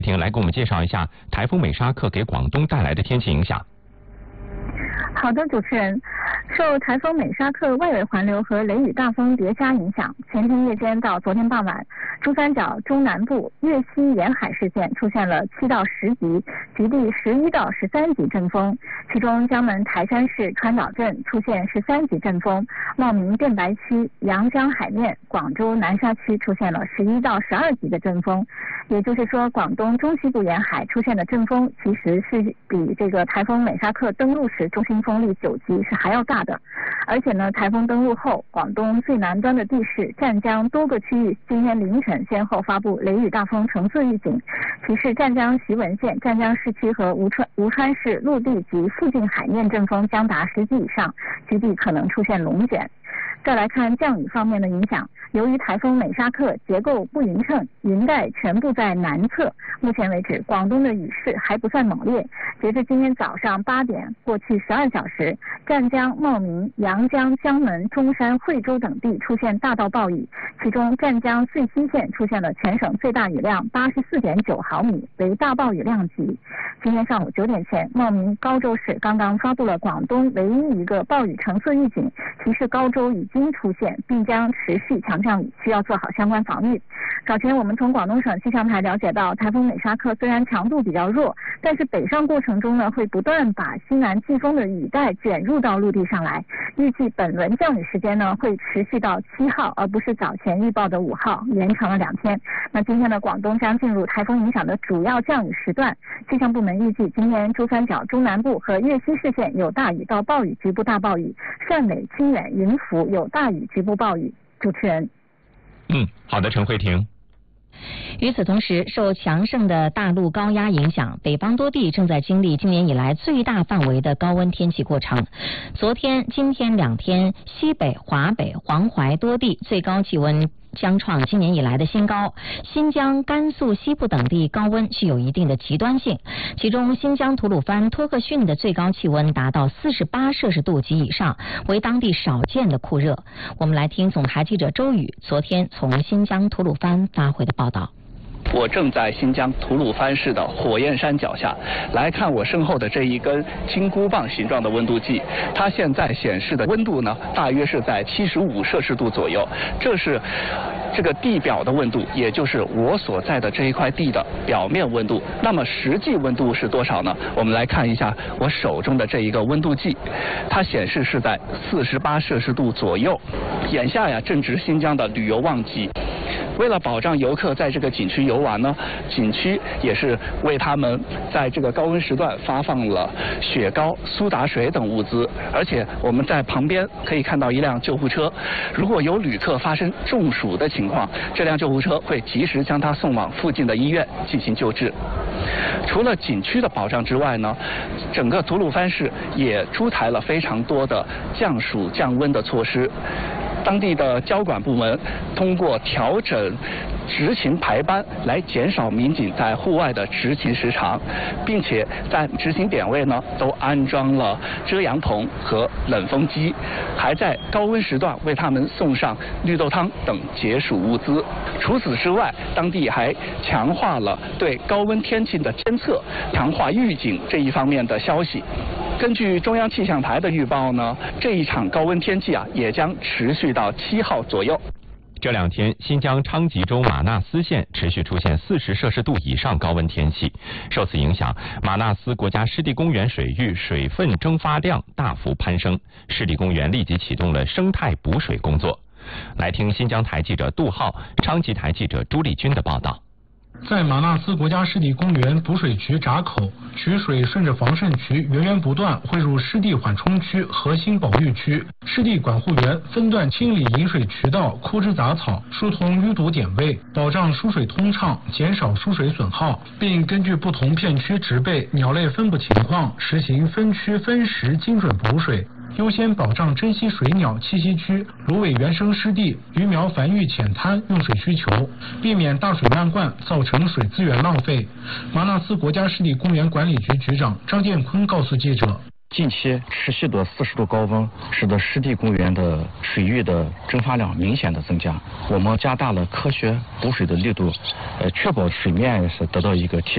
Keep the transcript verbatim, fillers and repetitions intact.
婷来给我们介绍一下台风美沙克给广东带来的天气影响。 好的，主持人。受台风美沙克外围环流和雷雨大风叠加影响，前天夜间到昨天傍晚，珠三角中南部粤西沿海市县出现了七到十级，极地十一到十三级阵风，其中江门台山市川岛镇出现十三级阵风，茂名电白区、阳江海面、广州南沙区出现了十一到十二级的阵风。也就是说，广东中西部沿海出现的阵风其实是比这个台风美沙克登陆时中心风力九级是还要大的。而且呢，台风登陆后，广东最南端的地势湛江多个区域今天凌晨先后发布雷雨大风橙色预警，其是湛江徐闻县、湛江市区和吴川吴川市陆地及附近海面阵风将达十级以上，局地可能出现龙卷。再来看降雨方面的影响，由于台风美沙克结构不匀称，云带全部在南侧，目前为止广东的雨势还不算猛烈。截至今天早上八点，过去十二小时，湛江、茂名、阳江、江门、中山、惠州等地出现大到暴雨，其中湛江穗溪县出现了全省最大雨量八十四点九毫米，为大暴雨量级。今天上午九点前，茂名高州市刚刚发布了广东唯一一个暴雨橙色预警，提示高州已经出现并将持续强降雨，需要做好相关防御。早前我们从广东省气象台了解到，台风美沙克虽然强度比较弱，但是北上过程中呢，会不断把西南季风的雨带卷入到陆地上来。预计本轮降雨时间呢，会持续到七号，而不是早前预报的五号，延长了两天。那今天呢，广东将进入台风影响的主要降雨时段。气象部门预计，今天珠三角中南部和粤西市县有大雨到暴雨，局部大暴雨；汕尾、清远、云浮有大雨，局部暴雨。主持人。 嗯，好的，陈慧婷。 与此同时，受强盛的大陆高压影响，北方多地正在经历今年以来最大范围的高温天气过程。昨天、今天两天，西北、华北、黄淮多地最高气温将创今年以来的新高，新疆、甘肃西部等地高温具有一定的极端性，其中新疆吐鲁番托克逊的最高气温达到四十八摄氏度及以上，为当地少见的酷热。我们来听总台记者周宇昨天从新疆吐鲁番发回的报道。 我正在新疆吐鲁番市的火焰山脚下，来看我身后的这一根金箍棒形状的温度计，它现在显示的温度呢，大约是在七十五摄氏度左右，这是这个地表的温度，也就是我所在的这一块地的表面温度。那么实际温度是多少呢？我们来看一下我手中的这一个温度计，它显示是在四十八摄氏度左右。眼下呀，正值新疆的旅游旺季。为了保障游客在这个景区游玩呢，景区也是为他们在这个高温时段发放了雪糕、苏打水等物资。而且我们在旁边可以看到一辆救护车，如果有旅客发生中暑的情况，这辆救护车会及时将他送往附近的医院进行救治。除了景区的保障之外呢，整个吐鲁番市也出台了非常多的降暑降温的措施。当地的交管部门通过调整执勤排班来减少民警在户外的执勤时长，并且在执勤点位呢都安装了遮阳棚和冷风机，还在高温时段为他们送上绿豆汤等解暑物资。除此之外，当地还强化了对高温天气的监测，强化预警这一方面的消息。根据中央气象台的预报呢，这一场高温天气啊也将持续到七号左右。 这两天，新疆昌吉州玛纳斯县持续出现四十摄氏度以上高温天气，受此影响，玛纳斯国家湿地公园水域水分蒸发量大幅攀升，湿地公园立即启动了生态补水工作。来听新疆台记者杜浩、昌吉台记者朱丽君的报道。 在玛纳斯国家湿地公园补水渠闸口，渠水顺着防渗渠源源不断汇入湿地缓冲区核心保育区。湿地管护员分段清理引水渠道、枯枝杂草，疏通淤堵点位，保障输水通畅，减少输水损耗，并根据不同片区植被、鸟类分布情况，实行分区分时精准补水。优先保障珍稀水鸟栖息区、芦苇原生湿地、鱼苗繁育浅滩用水需求，避免大水漫灌造成水资源浪费。玛纳斯国家湿地公园管理局局长张建坤告诉记者， 近期持续的四十度高温，使得湿地公园的水域的蒸发量明显的增加。我们加大了科学补水的力度，呃，确保水面是得到一个提